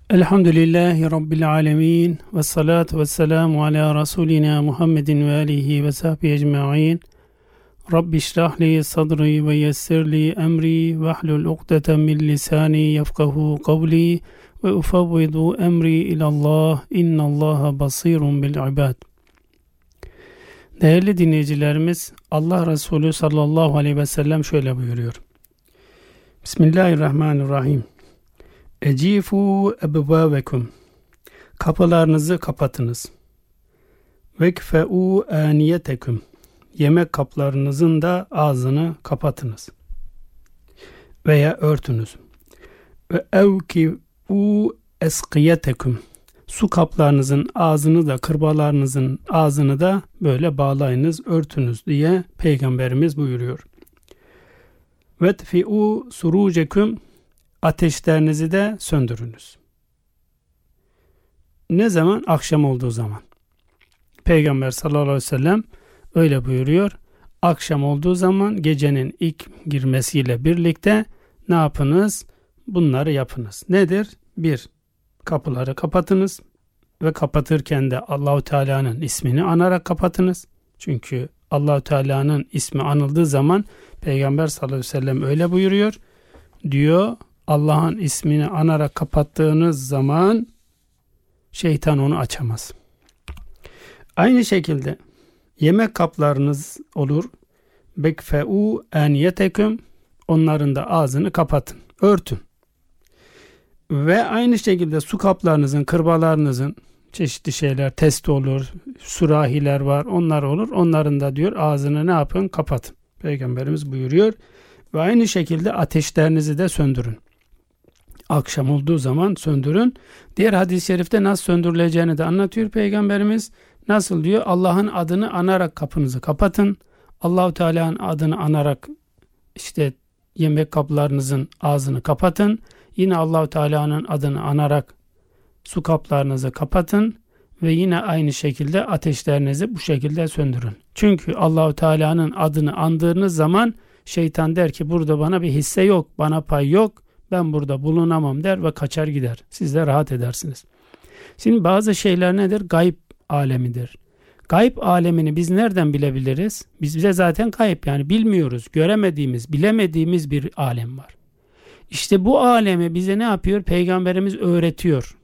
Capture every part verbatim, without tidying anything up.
Elhamdülillahi Rabbil alemin ve salatu ve selamu ala Resulina Muhammedin ve alihi ve sahbihi ecma'in. Rabbi şrahli sadri ve yessirli emri ve ahlul ukdeten min lisani yefkahu kavli ve ufavvidu emri ilallah innallaha basirun bil ibad. Değerli dinleyicilerimiz, Allah Resulü sallallahu aleyhi ve sellem şöyle buyuruyor. Bismillahirrahmanirrahim. Ecifu ebvâvekum. Kapılarınızı kapatınız. Vekfe'u aniyetekum. Yemek kaplarınızın da ağzını kapatınız. Veya örtünüz. Ve evki'u eskiyetekum. Su kaplarınızın ağzını da, kırbalarınızın ağzını da böyle bağlayınız, örtünüz diye Peygamberimiz buyuruyor. Vetfi'u surucekum. Ateşlerinizi de söndürünüz. Ne zaman? Akşam olduğu zaman. Peygamber sallallahu aleyhi ve sellem öyle buyuruyor. Akşam olduğu zaman gecenin ilk girmesiyle birlikte ne yapınız? Bunları yapınız. Nedir? Bir, kapıları kapatınız ve kapatırken de Allahu Teala'nın ismini anarak kapatınız. Çünkü Allahu Teala'nın ismi anıldığı zaman Peygamber sallallahu aleyhi ve sellem öyle buyuruyor. Diyor, Allah'ın ismini anarak kapattığınız zaman şeytan onu açamaz. Aynı şekilde yemek kaplarınız olur. Bekfe'u aniyeteküm. Onların da ağzını kapatın. Örtün. Ve aynı şekilde su kaplarınızın, kırbalarınızın çeşitli şeyler, testi olur, sürahiler var, onlar olur. Onların da diyor ağzını ne yapın? Kapatın. Peygamberimiz buyuruyor. Ve aynı şekilde ateşlerinizi de söndürün. Akşam olduğu zaman söndürün. Diğer hadis-i şerifte nasıl söndürüleceğini de anlatıyor Peygamberimiz. Nasıl diyor? Allah'ın adını anarak kapınızı kapatın. Allahu Teala'nın adını anarak işte yemek kaplarınızın ağzını kapatın. Yine Allahu Teala'nın adını anarak su kaplarınızı kapatın ve yine aynı şekilde ateşlerinizi bu şekilde söndürün. Çünkü Allahu Teala'nın adını andığınız zaman şeytan der ki burada bana bir hisse yok, bana pay yok, ben burada bulunamam der ve kaçar gider. Siz de rahat edersiniz. Şimdi bazı şeyler nedir? Gayb alemidir. Gayb alemini biz nereden bilebiliriz? Biz bize zaten gayb, yani bilmiyoruz, göremediğimiz, bilemediğimiz bir alem var. İşte bu alemi bize ne yapıyor? Peygamberimiz öğretiyor.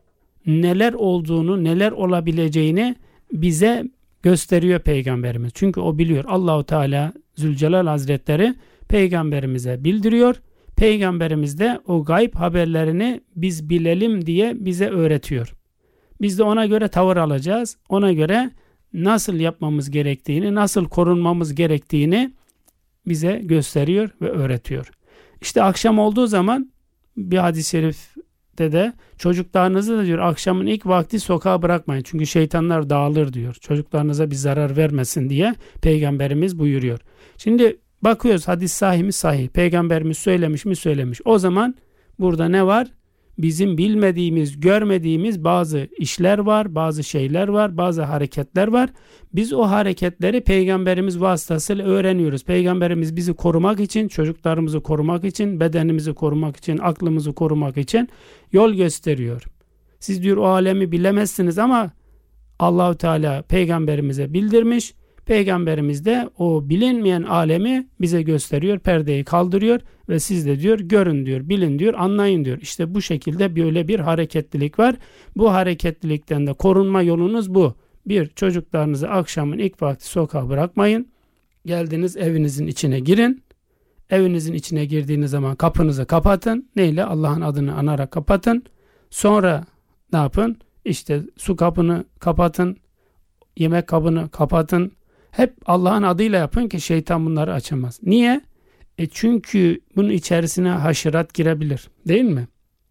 Neler olduğunu, neler olabileceğini bize gösteriyor Peygamberimiz. Çünkü o biliyor. Allahu Teala Zülcelal Hazretleri Peygamberimize bildiriyor. Peygamberimiz de o gayb haberlerini biz bilelim diye bize öğretiyor. Biz de ona göre tavır alacağız. Ona göre nasıl yapmamız gerektiğini, nasıl korunmamız gerektiğini bize gösteriyor ve öğretiyor. İşte akşam olduğu zaman bir hadis-i şerifte de çocuklarınızı da diyor akşamın ilk vakti sokağa bırakmayın. Çünkü şeytanlar dağılır diyor. Çocuklarınıza bir zarar vermesin diye Peygamberimiz buyuruyor. Şimdi bakıyoruz, hadis sahih mi? Sahih. Peygamberimiz söylemiş mi? Söylemiş. O zaman burada ne var? Bizim bilmediğimiz, görmediğimiz bazı işler var, bazı şeyler var, bazı hareketler var. Biz o hareketleri Peygamberimiz vasıtasıyla öğreniyoruz. Peygamberimiz bizi korumak için, çocuklarımızı korumak için, bedenimizi korumak için, aklımızı korumak için yol gösteriyor. Siz diyor o alemi bilemezsiniz ama Allahu Teala Peygamberimize bildirmiş. Peygamberimiz de o bilinmeyen alemi bize gösteriyor, perdeyi kaldırıyor ve siz de diyor görün diyor, bilin diyor, anlayın diyor. İşte bu şekilde böyle bir hareketlilik var. Bu hareketlilikten de korunma yolunuz bu. Bir, çocuklarınızı akşamın ilk vakti sokağa bırakmayın. Geldiniz evinizin içine girin. Evinizin içine girdiğiniz zaman kapınızı kapatın. Neyle? Allah'ın adını anarak kapatın. Sonra ne yapın? İşte su kapını kapatın. Yemek kabını kapatın. Hep Allah'ın adıyla yapın ki şeytan bunları açamaz. Niye? E çünkü bunun içerisine haşerat girebilir. Değil mi?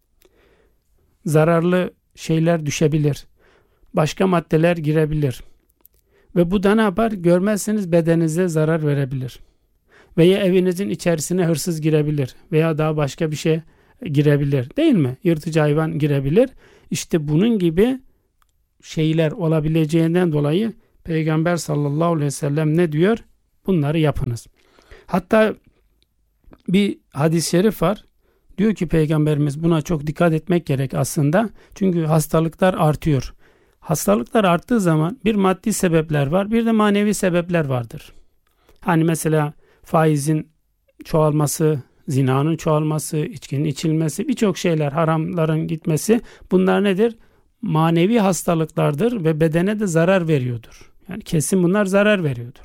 Zararlı şeyler düşebilir. Başka maddeler girebilir. Ve bu da ne yapar? Görmezseniz bedeninize zarar verebilir. Veya evinizin içerisine hırsız girebilir. Veya daha başka bir şey girebilir. Değil mi? Yırtıcı hayvan girebilir. İşte bunun gibi şeyler olabileceğinden dolayı Peygamber sallallahu aleyhi ve sellem ne diyor? Bunları yapınız. Hatta bir hadis-i şerif var. Diyor ki Peygamberimiz buna çok dikkat etmek gerek aslında. Çünkü hastalıklar artıyor. Hastalıklar arttığı zaman bir maddi sebepler var, bir de manevi sebepler vardır. Hani mesela faizin çoğalması, zinanın çoğalması, içkinin içilmesi, birçok şeyler, haramların gitmesi, bunlar nedir? Manevi hastalıklardır ve bedene de zarar veriyordur. Yani kesin bunlar zarar veriyordur.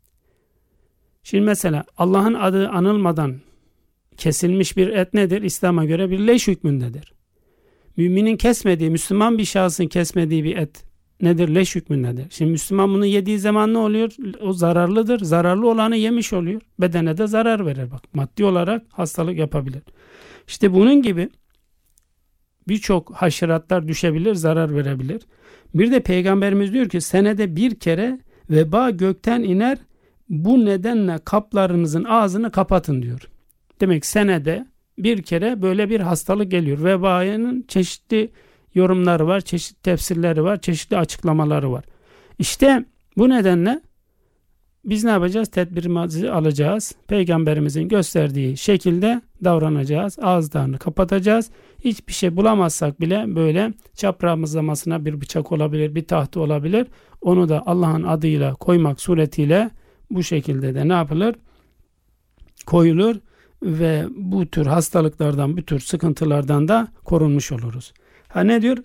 Şimdi mesela Allah'ın adı anılmadan kesilmiş bir et nedir? İslam'a göre bir leş hükmündedir. Müminin kesmediği, Müslüman bir şahsın kesmediği bir et nedir? Leş hükmündedir. Şimdi Müslüman bunu yediği zaman ne oluyor? O zararlıdır. Zararlı olanı yemiş oluyor. Bedene de zarar verir. Bak, maddi olarak hastalık yapabilir. İşte bunun gibi birçok haşeratlar düşebilir, zarar verebilir. Bir de Peygamberimiz diyor ki senede bir kere veba gökten iner. Bu nedenle kaplarınızın ağzını kapatın diyor. Demek senede bir kere böyle bir hastalık geliyor. Vebanın çeşitli yorumları var, çeşitli tefsirleri var, çeşitli açıklamaları var. İşte bu nedenle biz ne yapacağız? Tedbirimizi alacağız. Peygamberimizin gösterdiği şekilde davranacağız. Ağızlarını kapatacağız. Hiçbir şey bulamazsak bile böyle çaprazlamasına bir bıçak olabilir, bir tahta olabilir. Onu da Allah'ın adıyla koymak suretiyle bu şekilde de ne yapılır? Koyulur ve bu tür hastalıklardan, bu tür sıkıntılardan da korunmuş oluruz. Ha ne diyor?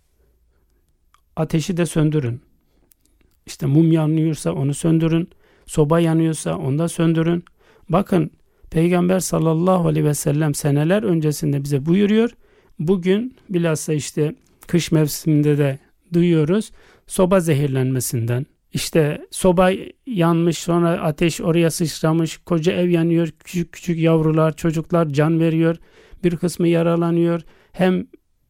Ateşi de söndürün. İşte mum yanıyorsa onu söndürün. Soba yanıyorsa onu da söndürün. Bakın Peygamber sallallahu aleyhi ve sellem seneler öncesinde bize buyuruyor. Bugün bilhassa işte kış mevsiminde de duyuyoruz. Soba zehirlenmesinden. İşte soba yanmış, sonra ateş oraya sıçramış, koca ev yanıyor, küçük küçük yavrular, çocuklar can veriyor, bir kısmı yaralanıyor. Hem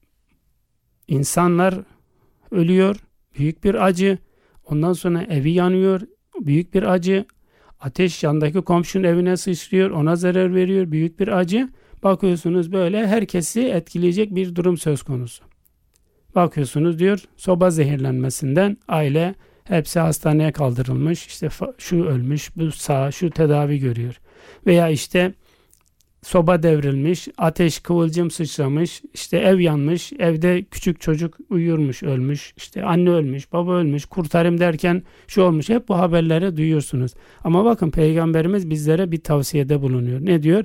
insanlar ölüyor, büyük bir acı. Ondan sonra evi yanıyor, büyük bir acı. Ateş yandaki komşunun evine sıçrıyor, ona zarar veriyor, büyük bir acı. Bakıyorsunuz böyle herkesi etkileyecek bir durum söz konusu. Bakıyorsunuz diyor soba zehirlenmesinden aile hepsi hastaneye kaldırılmış. İşte şu ölmüş, bu sağ, şu tedavi görüyor. Veya işte soba devrilmiş, ateş kıvılcım sıçramış, işte ev yanmış, evde küçük çocuk uyurmuş, ölmüş, işte anne ölmüş, baba ölmüş, kurtarayım derken şu olmuş. Hep bu haberleri duyuyorsunuz. Ama bakın Peygamberimiz bizlere bir tavsiyede bulunuyor. Ne diyor?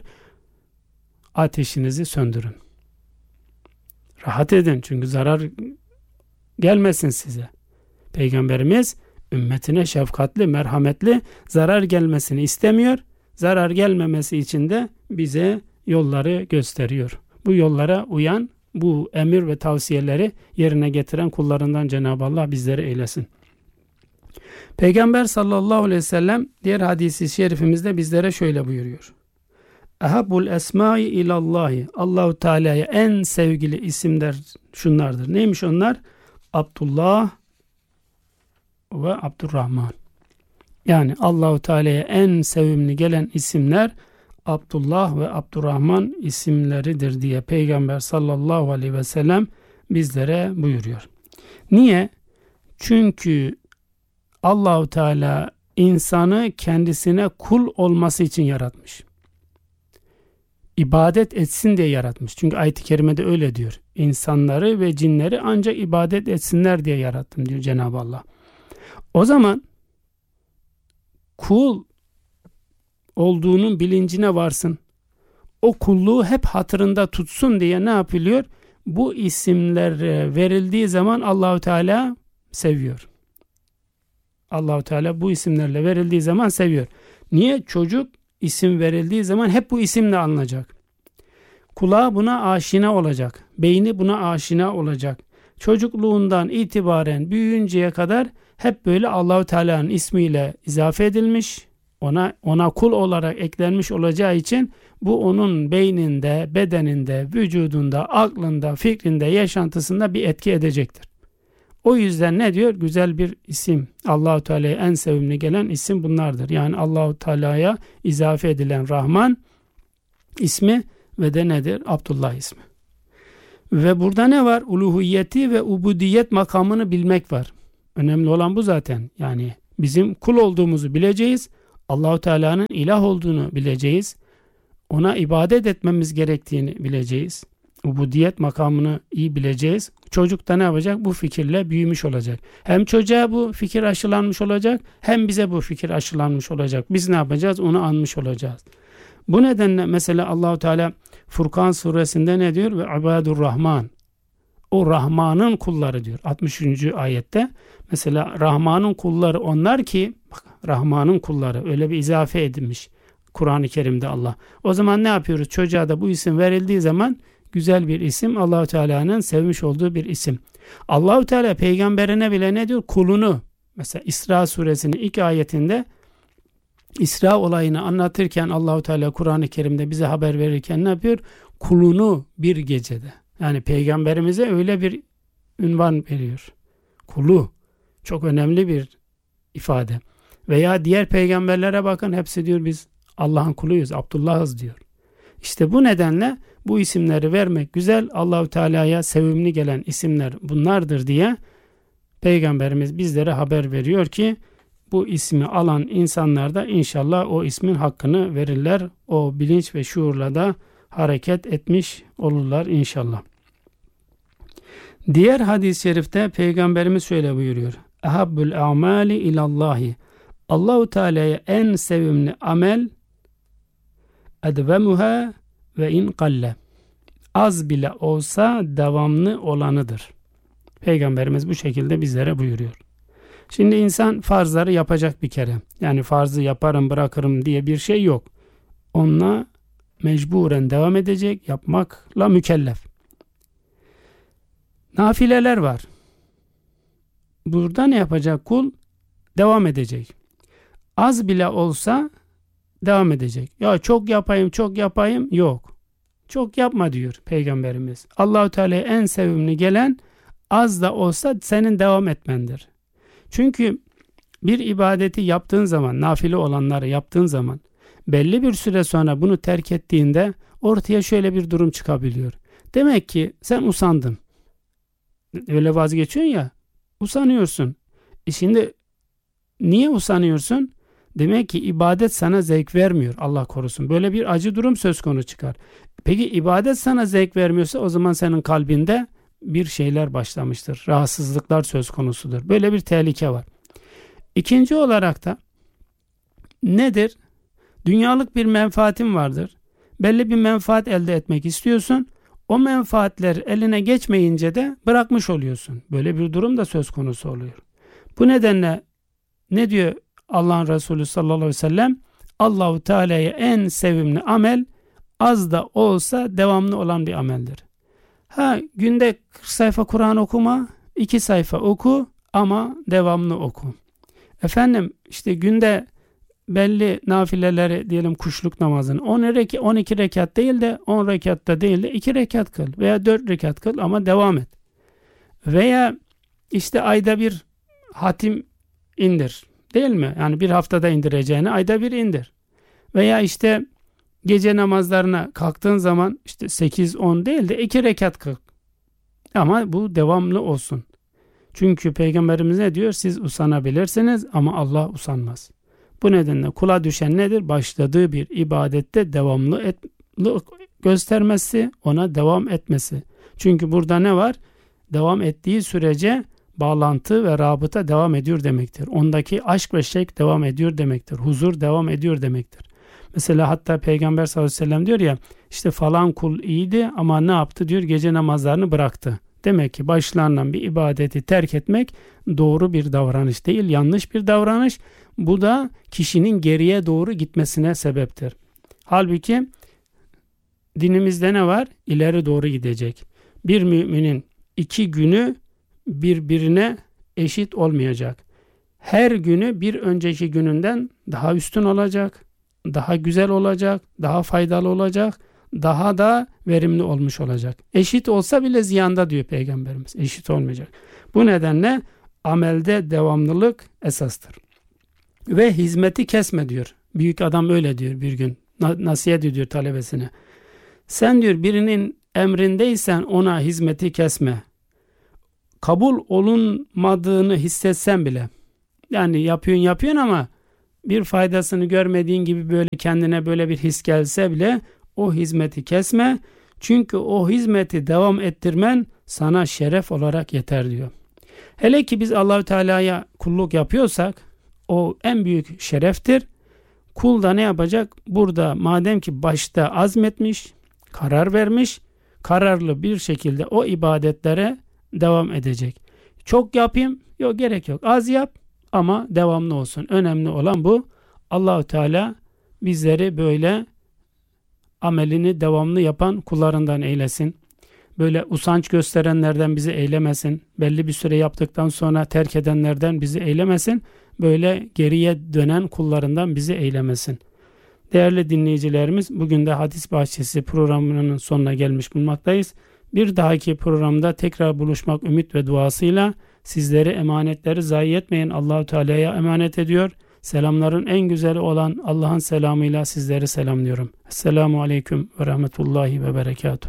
Ateşinizi söndürün. Rahat edin çünkü zarar gelmesin size. Peygamberimiz ümmetine şefkatli, merhametli, zarar gelmesini istemiyor. Zarar gelmemesi için de bize yolları gösteriyor. Bu yollara uyan, bu emir ve tavsiyeleri yerine getiren kullarından Cenab-ı Allah bizleri eylesin. Peygamber sallallahu aleyhi ve sellem diğer hadisi şerifimizde bizlere şöyle buyuruyor. Ehabbul esmai ilallahi. Allahu Teala'ya en sevgili isimler şunlardır. Neymiş onlar? Abdullah ve Abdurrahman. Yani Allahu Teala'ya en sevimli gelen isimler Abdullah ve Abdurrahman isimleridir diye Peygamber sallallahu aleyhi ve sellem bizlere buyuruyor. Niye? Çünkü Allahu Teala insanı kendisine kul olması için yaratmış. İbadet etsin diye yaratmış. Çünkü ayet-i kerimede öyle diyor. İnsanları ve cinleri ancak ibadet etsinler diye yarattım diyor Cenab-ı Allah. O zaman kul olduğunun bilincine varsın. O kulluğu hep hatırında tutsun diye ne yapılıyor? Bu isimler verildiği zaman Allahu Teala seviyor. Allahu Teala bu isimlerle verildiği zaman seviyor. Niye? Çocuk isim verildiği zaman hep bu isimle anılacak. Kulağı buna aşina olacak. Beyni buna aşina olacak. Çocukluğundan itibaren büyüyünceye kadar hep böyle Allahu Teala'nın ismiyle izafe edilmiş. Ona ona kul olarak eklenmiş olacağı için bu onun beyninde, bedeninde, vücudunda, aklında, fikrinde, yaşantısında bir etki edecektir. O yüzden ne diyor? Güzel bir isim. Allahu Teala'ya en sevimli gelen isim bunlardır. Yani Allahu Teala'ya izafe edilen Rahman ismi ve de nedir? Abdullah ismi. Ve burada ne var? Uluhiyeti ve ubudiyet makamını bilmek var. Önemli olan bu zaten. Yani bizim kul olduğumuzu bileceğiz. Allahu Teala'nın ilah olduğunu bileceğiz. ona ibadet etmemiz gerektiğini bileceğiz. Ubudiyet makamını iyi bileceğiz. Çocuk da ne yapacak? Bu fikirle büyümüş olacak. Hem çocuğa bu fikir aşılanmış olacak, hem bize bu fikir aşılanmış olacak. Biz ne yapacağız? Onu anmış olacağız. Bu nedenle mesela Allahu Teala Furkan suresinde ne diyor? Ve ibadur Rahman. O Rahman'ın kulları diyor. altmış üçüncü ayette mesela Rahman'ın kulları onlar ki, bak, Rahman'ın kulları öyle bir izafe edilmiş Kur'an-ı Kerim'de Allah. O zaman ne yapıyoruz? Çocuğa da bu isim verildiği zaman güzel bir isim, Allahu Teala'nın sevmiş olduğu bir isim. Allahu Teala peygamberine bile ne diyor? Kulunu. Mesela İsra suresinin ilk ayetinde İsra olayını anlatırken Allahu Teala Kur'an-ı Kerim'de bize haber verirken ne yapıyor? Kulunu bir gecede. Yani peygamberimize öyle bir ünvan veriyor. Kulu. Çok önemli bir ifade. Veya diğer peygamberlere bakın, hepsi diyor biz Allah'ın kuluyuz, Abdullah'ız diyor. İşte bu nedenle bu isimleri vermek güzel. Allahu Teala'ya sevimli gelen isimler bunlardır diye peygamberimiz bizlere haber veriyor ki bu ismi alan insanlar da inşallah o ismin hakkını verirler. O bilinç ve şuurla da hareket etmiş olurlar inşallah. Diğer hadis-i şerifte peygamberimiz şöyle buyuruyor. Ehabbul amali ilallahi. Allahu Teala'ya en sevimli amel edvemuha ve in kalle. Az bile olsa devamlı olanıdır. Peygamberimiz bu şekilde bizlere buyuruyor. Şimdi insan farzları yapacak bir kere. Yani farzı yaparım bırakırım diye bir şey yok. Onunla mecburen devam edecek, yapmakla mükellef. Nafileler var. Burada ne yapacak kul? Devam edecek. Az bile olsa devam edecek. Ya çok yapayım, çok yapayım. Yok. Çok yapma diyor Peygamberimiz. Allahu Teala'ya en sevimli gelen az da olsa senin devam etmendir. Çünkü bir ibadeti yaptığın zaman, nafile olanları yaptığın zaman belli bir süre sonra bunu terk ettiğinde ortaya şöyle bir durum çıkabiliyor. Demek ki sen usandın. Öyle vazgeçiyorsun ya, usanıyorsun. E şimdi niye usanıyorsun? Demek ki ibadet sana zevk vermiyor, Allah korusun. Böyle bir acı durum söz konusu çıkar. Peki ibadet sana zevk vermiyorsa o zaman senin kalbinde bir şeyler başlamıştır. Rahatsızlıklar söz konusudur. Böyle bir tehlike var. İkinci olarak da nedir? Dünyalık bir menfaatin vardır. Belli bir menfaat elde etmek istiyorsun. O menfaatler eline geçmeyince de bırakmış oluyorsun. Böyle bir durum da söz konusu oluyor. Bu nedenle ne diyor Allah'ın Resulü sallallahu aleyhi ve sellem? Allahu Teala'ya en sevimli amel az da olsa devamlı olan bir ameldir. Ha, günde kırk sayfa Kur'an okuma, iki sayfa oku ama devamlı oku. Efendim işte günde belli nafileleri diyelim kuşluk namazını on iki rekat değil de on rekatta değil de iki rekat kıl veya dört rekat kıl ama devam et. Veya işte ayda bir hatim indir. Değil mi? Yani bir haftada indireceğini ayda bir indir. Veya işte gece namazlarına kalktığın zaman işte sekiz on değil de iki rekat kıl. Ama bu devamlı olsun. Çünkü Peygamberimiz ne diyor? Siz usanabilirsiniz ama Allah usanmaz. Bu nedenle kula düşen nedir? Başladığı bir ibadette devamlı et, göstermesi, ona devam etmesi. Çünkü burada ne var? Devam ettiği sürece bağlantı ve rabıta devam ediyor demektir. Ondaki aşk ve şevk devam ediyor demektir. Huzur devam ediyor demektir. Mesela hatta Peygamber sallallahu aleyhi ve sellem diyor ya, işte falan kul iyiydi ama ne yaptı diyor? Gece namazlarını bıraktı. Demek ki başlanan bir ibadeti terk etmek doğru bir davranış değil, yanlış bir davranış. Bu da kişinin geriye doğru gitmesine sebeptir. Halbuki dinimizde ne var? İleri doğru gidecek. Bir müminin iki günü birbirine eşit olmayacak. Her günü bir önceki gününden daha üstün olacak, daha güzel olacak, daha faydalı olacak, daha da verimli olmuş olacak. Eşit olsa bile ziyanda diyor Peygamberimiz. Eşit olmayacak. Bu nedenle amelde devamlılık esastır. Ve hizmeti kesme diyor. Büyük adam öyle diyor bir gün. Nasihat ediyor talebesine. Sen diyor birinin emrindeysen ona hizmeti kesme. Kabul olunmadığını hissetsen bile. Yani yapıyorsun yapıyorsun ama bir faydasını görmediğin gibi böyle kendine böyle bir his gelse bile o hizmeti kesme. Çünkü o hizmeti devam ettirmen sana şeref olarak yeter diyor. Hele ki biz Allahü Teala'ya kulluk yapıyorsak o en büyük şereftir. Kul da ne yapacak? Burada madem ki başta azmetmiş, karar vermiş, kararlı bir şekilde o ibadetlere devam edecek. Çok yapayım, yok gerek yok. Az yap ama devamlı olsun. Önemli olan bu. Allahü Teala bizleri böyle amelini devamlı yapan kullarından eylesin. Böyle usanç gösterenlerden bizi eylemesin. Belli bir süre yaptıktan sonra terk edenlerden bizi eylemesin. Böyle geriye dönen kullarından bizi eylemesin. Değerli dinleyicilerimiz, bugün de Hadis Bahçesi programının sonuna gelmiş bulunmaktayız. Bir dahaki programda tekrar buluşmak ümit ve duasıyla sizleri, emanetleri zayi etmeyin Allah-u Teala'ya emanet ediyor. Selamların en güzeli olan Allah'ın selamıyla sizleri selamlıyorum. Esselamu Aleyküm ve Rahmetullahi ve Berekatuhu.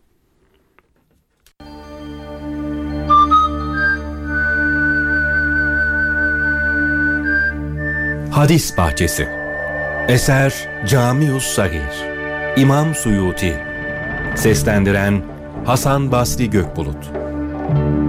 Hadis Bahçesi. Eser Camius Sagir. İmam Suyuti. Seslendiren Hasan Basri Gökbulut.